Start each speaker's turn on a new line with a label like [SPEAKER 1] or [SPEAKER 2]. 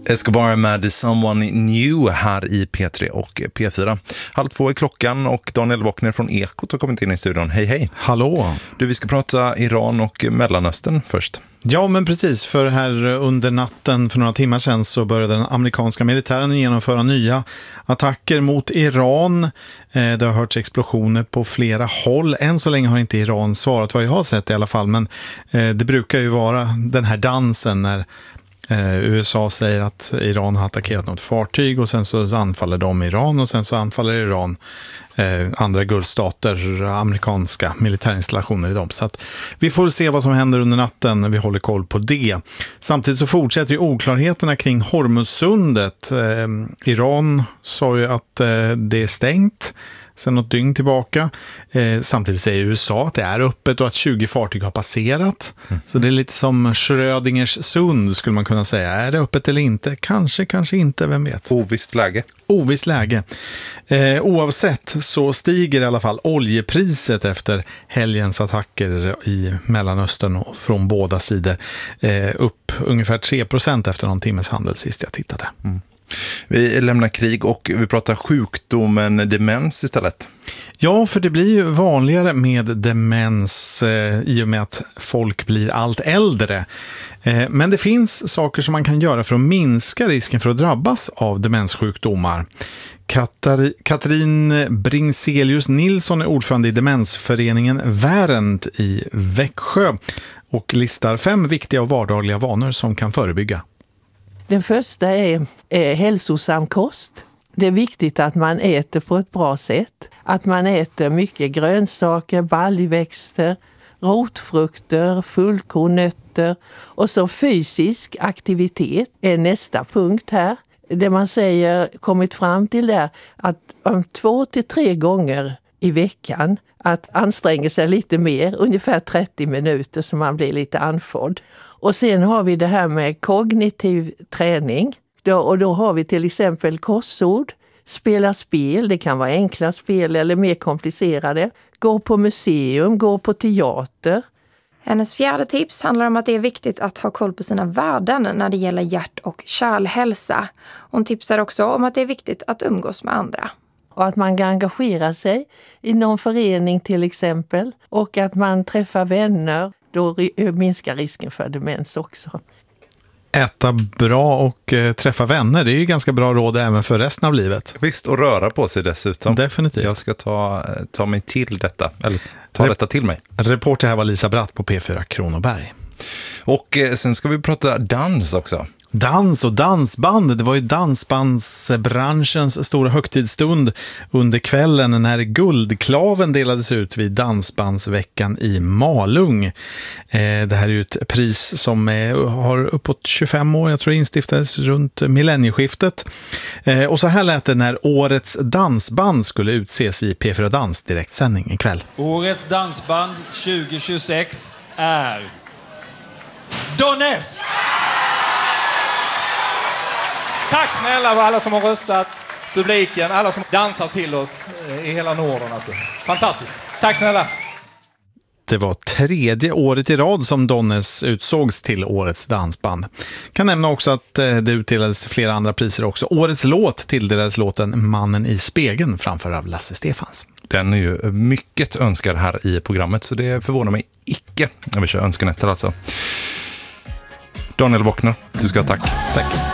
[SPEAKER 1] Escobar med Someone New här i P3 och P4. 1:30 är klockan och Daniel Wockner från Ekot har kommit in i studion. Hej hej.
[SPEAKER 2] Hallå.
[SPEAKER 1] Du, vi ska prata Iran och Mellanöstern först.
[SPEAKER 2] Ja, men precis. För här under natten för några timmar sedan så började den amerikanska militären genomföra nya attacker mot Iran. Det har hörts explosioner på flera håll. Än så länge har inte Iran svarat vad jag har sett i alla fall. Men det brukar ju vara den här dansen när USA säger att Iran har attackerat något fartyg och sen så anfaller de Iran och sen så anfaller Iran andra gulfstater, amerikanska militärinstallationer i dem. Så att vi får se vad som händer under natten, vi håller koll på det. Samtidigt så fortsätter ju oklarheterna kring Hormuzsundet. Iran sa ju att det är stängt sen något dygn tillbaka. Samtidigt säger USA att det är öppet och att 20 fartyg har passerat. Så det är lite som Schrödingers sund skulle man kunna säga. Är det öppet eller inte? Kanske inte, vem vet.
[SPEAKER 1] Ovisst läge.
[SPEAKER 2] Ovisst läge. Oavsett så stiger i alla fall oljepriset efter helgens attacker i Mellanöstern och från båda sidor upp ungefär 3% efter någon timmes handel sist jag tittade.
[SPEAKER 1] Vi lämnar krig och vi pratar sjukdomen demens istället.
[SPEAKER 2] Ja, för det blir ju vanligare med demens i och med att folk blir allt äldre. Men det finns saker som man kan göra för att minska risken för att drabbas av demenssjukdomar. Katrin Bringselius Nilsson är ordförande i demensföreningen Värent i Växjö och listar 5 viktiga och vardagliga vanor som kan förebygga.
[SPEAKER 3] Den första är hälsosam kost. Det är viktigt att man äter på ett bra sätt. Att man äter mycket grönsaker, baljväxter, rotfrukter, fullkornnötter. Och så fysisk aktivitet är nästa punkt här. Det man säger kommit fram till är att 2 till 3 gånger i veckan att anstränga sig lite mer, ungefär 30 minuter så man blir lite andfådd. Och sen har vi det här med kognitiv träning. Då har vi till exempel korsord, spela spel, det kan vara enkla spel eller mer komplicerade. Gå på museum, gå på teater.
[SPEAKER 4] Hennes 4:e tips handlar om att det är viktigt att ha koll på sina värden när det gäller hjärt- och kärlhälsa. Hon tipsar också om att det är viktigt att umgås med andra.
[SPEAKER 3] Och att man kan engagera sig i någon förening till exempel. Och att man träffar vänner, då minskar risken för demens också.
[SPEAKER 2] Äta bra och träffa vänner, det är ju ganska bra råd även för resten av livet.
[SPEAKER 1] Visst, och röra på sig dessutom.
[SPEAKER 2] Definitivt.
[SPEAKER 1] Jag ska ta mig till detta, eller ta detta till mig.
[SPEAKER 2] Reporter här var Lisa Bratt på P4 Kronoberg.
[SPEAKER 1] Och sen ska vi prata dans också.
[SPEAKER 2] Dans och dansband, det var ju dansbandsbranschens stora högtidsstund under kvällen när Guldklaven delades ut vid Dansbandsveckan i Malung. Det här är ju ett pris som har uppåt 25 år, jag tror det instiftades runt millennieskiftet. Och så här lät det när årets dansband skulle utses i P4 Dans direktsändning ikväll.
[SPEAKER 5] Årets dansband 2026 är Donnes!
[SPEAKER 6] Tack snälla för alla som har röstat, publiken, alla som dansar till oss i hela Norden. Alltså. Fantastiskt. Tack snälla.
[SPEAKER 2] Det var 3:e året i rad som Donnes utsågs till årets dansband. Kan nämna också att det utdelades flera andra priser också. Årets låt tilldelades låten Mannen i spegeln framför av Lasse Stefans.
[SPEAKER 1] Den är ju mycket önskad här i programmet så det förvånar mig icke när vi kör önskenätter alltså. Daniel Wockner, du ska ha tack.
[SPEAKER 2] Tack.